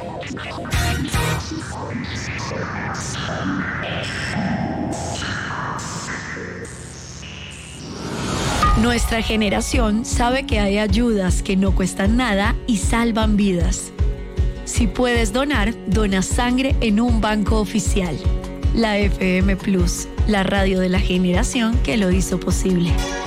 Nuestra generación sabe que hay ayudas que no cuestan nada y salvan vidas. Si puedes donar, dona sangre en un banco oficial. La FM Plus, la radio de la generación que lo hizo posible.